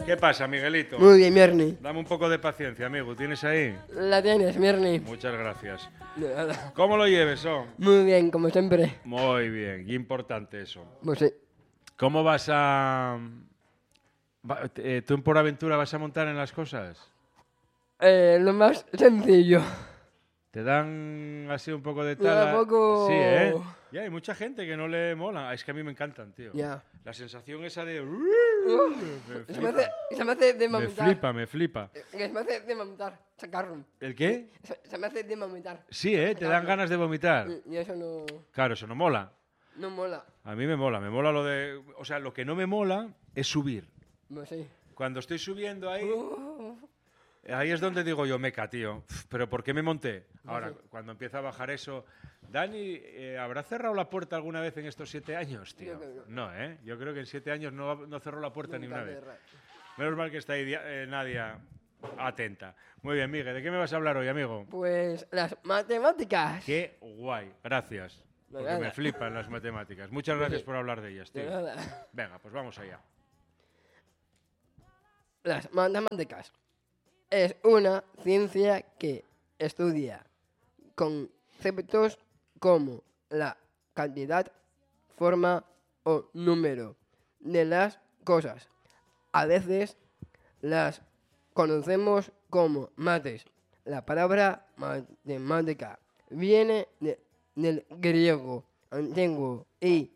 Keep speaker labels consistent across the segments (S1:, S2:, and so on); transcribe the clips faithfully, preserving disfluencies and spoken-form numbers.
S1: ¿Qué pasa, Miguelito?
S2: Muy bien, Mirni.
S1: Dame un poco de paciencia, amigo. ¿Tienes ahí?
S2: La tienes, Mirni.
S1: Muchas gracias.
S2: De nada.
S1: ¿Cómo lo lleves, oh?
S2: Muy bien, como siempre.
S1: Muy bien, y importante eso.
S2: Pues sí.
S1: ¿Cómo vas a... va- eh, ¿Tú en Por Aventura vas a montar en las cosas?
S2: Eh, lo más sencillo.
S1: ¿Te dan así un poco de
S2: Me da
S1: tala?
S2: poco-
S1: Sí, ¿eh? Ya, hay mucha gente que no le mola. Es que a mí me encantan, tío.
S2: Ya.
S1: La sensación esa de... me
S2: Se me
S1: flipa.
S2: hace, se me hace de
S1: Me
S2: mamitar.
S1: flipa, me flipa.
S2: Eh, Se me hace de mamitar. Sacarlo.
S1: ¿El qué?
S2: Se, se me hace de mamitar.
S1: Sí, ¿eh? Te dan
S2: Sacarlo.
S1: ganas de vomitar.
S2: Y- Y eso no,
S1: Claro, eso no mola.
S2: no mola.
S1: A mí me mola, me mola lo de... O sea, lo que no me mola es subir.
S2: Pues sí.
S1: Cuando estoy subiendo ahí,
S2: Uh,
S1: ahí es donde digo yo, meca, tío. Uf, ¿pero por qué me monté? Ahora, cuando empieza a bajar eso... Dani, eh, ¿habrá cerrado la puerta alguna vez en estos siete años, tío?
S2: Yo creo que
S1: No, ¿eh? Yo creo que en siete años no, no cerró la puerta ni
S2: nunca
S1: una vez.
S2: cerrar.
S1: Menos mal que está ahí Dia- eh, Nadia atenta. Muy bien, Miguel, ¿de qué me vas a hablar hoy, amigo?
S2: Pues las matemáticas.
S1: Qué guay, gracias.
S2: De
S1: Porque
S2: nada.
S1: me flipan las matemáticas. Muchas gracias por hablar de ellas,
S2: De
S1: tío.
S2: nada.
S1: Venga, pues vamos allá.
S2: Las matemáticas es una ciencia que estudia conceptos como la cantidad, forma o número de las cosas. A veces las conocemos como mates. La palabra matemática viene de- del griego antiguo y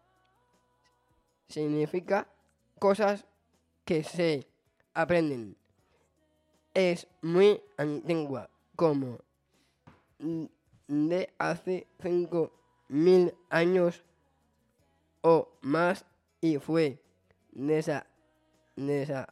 S2: significa cosas que se aprenden. Es muy antigua, como de hace cinco mil años o más, y fue desa, desa,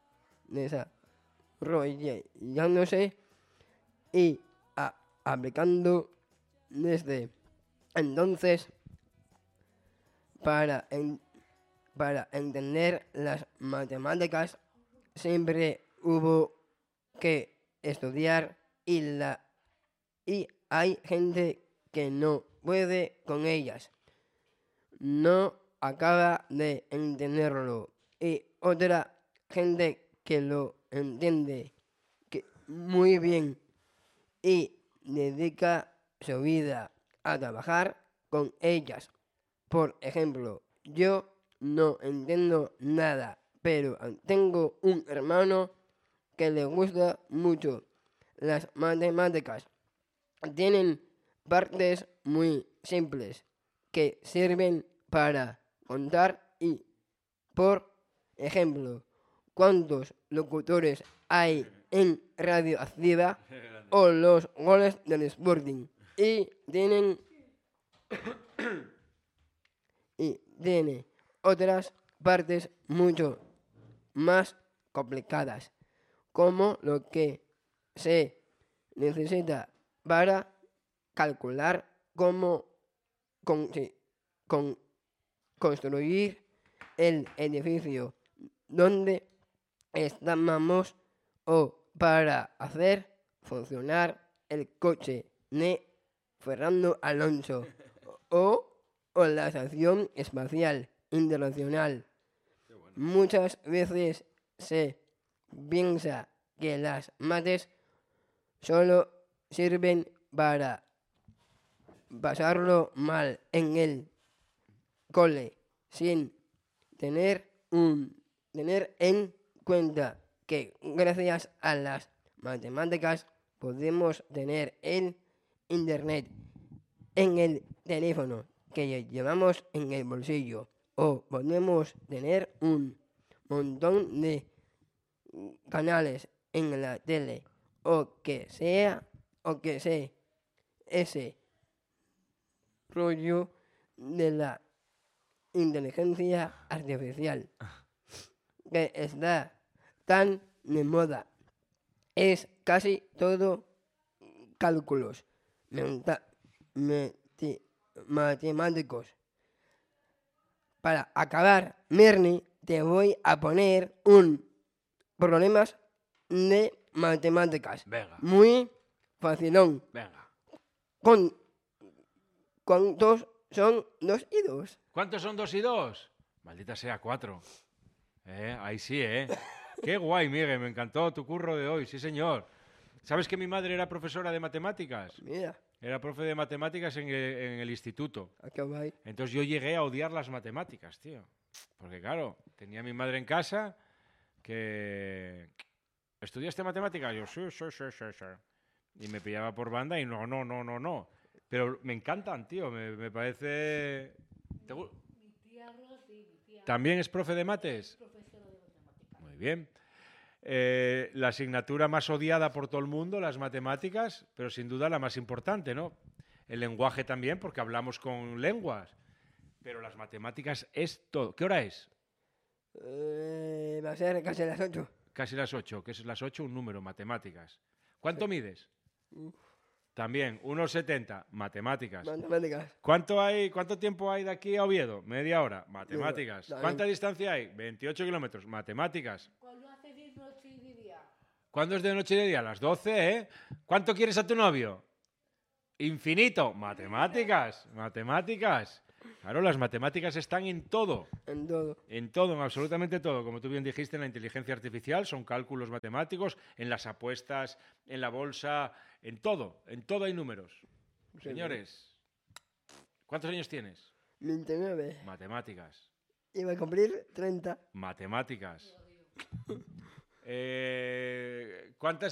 S2: desarrollándose y a- aplicando desde entonces para, en- para entender las matemáticas. Siempre hubo que estudiar y, la, y hay gente que no puede con ellas. No acaba de entenderlo. Y otra gente que lo entiende que muy bien y dedica su vida a trabajar con ellas. Por ejemplo, yo no entiendo nada, pero tengo un hermano que le gusta mucho las matemáticas. Tienen partes muy simples que sirven para contar y, por ejemplo, cuántos locutores hay en Radio Activa o los goles del Sporting. Y tienen y tiene otras partes mucho más complicadas, como lo que se necesita para calcular cómo con- sí, con- construir el edificio donde estamos o para hacer funcionar el coche de Fernando Alonso o, o la Estación Espacial Internacional. Muchas veces se piensa que las mates solo sirven para pasarlo mal en el cole, sin tener, un, tener en cuenta que gracias a las matemáticas podemos tener el internet en el teléfono que llevamos en el bolsillo, o podemos tener un montón de canales en la tele, o que sea, o que sea ese rollo de la inteligencia artificial que está tan de moda. Es casi todo cálculos menta- meti- matemáticos. Para acabar, Mirni, te voy a poner un problemas de matemáticas.
S1: Venga.
S2: Muy facilón.
S1: Venga.
S2: Con, ¿Cuántos son dos y dos?
S1: ¿Cuántos son dos y dos? Maldita sea, cuatro. Eh, ahí sí, ¿eh? Qué guay, Miguel, me encantó tu curro de hoy, sí señor. ¿Sabes que mi madre era profesora de matemáticas?
S2: Mira,
S1: Era profe de matemáticas en el, en el instituto.
S2: acaba ahí.
S1: Entonces yo llegué a odiar las matemáticas, tío. Porque claro, tenía a mi madre en casa que... ¿Estudiaste matemáticas? Yo, sí, sí, sí, sí, sí. Y me pillaba por banda y no, no, no, no, no. Pero me encantan, tío, me, me parece... ¿Te gu-
S3: Mi tía Rosy, mi tía
S1: ¿También es profe de mates?
S3: es profesora de matemáticas.
S1: Muy bien. Eh, la asignatura más odiada por todo el mundo, las matemáticas, pero sin duda la más importante, ¿no? El lenguaje también, porque hablamos con lenguas. Pero las matemáticas es todo. ¿Qué hora es?
S2: Eh, va a ser casi las ocho.
S1: Casi las ocho, que es las ocho un número, matemáticas. ¿Cuánto mides? También, uno setenta, matemáticas.
S2: Matemáticas.
S1: ¿Cuánto hay, cuánto tiempo hay de aquí a Oviedo? Media hora, matemáticas.
S2: También.
S1: ¿Cuánta distancia hay? veintiocho kilómetros, matemáticas.
S3: Cuando hace de noche y de día.
S1: ¿Cuándo es de noche y de día? A las doce, ¿eh? ¿Cuánto quieres a tu novio? Infinito, matemáticas, matemáticas. Claro, las matemáticas están en todo.
S2: En todo.
S1: En todo, en absolutamente todo. Como tú bien dijiste, en la inteligencia artificial son cálculos matemáticos, en las apuestas, en la bolsa, en todo. En todo hay números. Señores, ¿cuántos años tienes?
S2: veintinueve.
S1: Matemáticas.
S2: Iba a cumplir treinta.
S1: Matemáticas. Eh, ¿cuántas